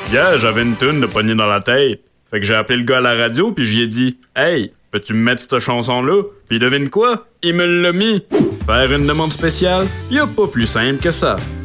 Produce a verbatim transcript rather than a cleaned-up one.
Hier, j'avais une toune de poignée dans la tête. Fait que j'ai appelé le gars à la radio, puis j'y ai dit « Hey, peux-tu me mettre cette chanson-là? » Puis devine quoi? Il me l'a mis. Faire une demande spéciale? Y a pas plus simple que ça.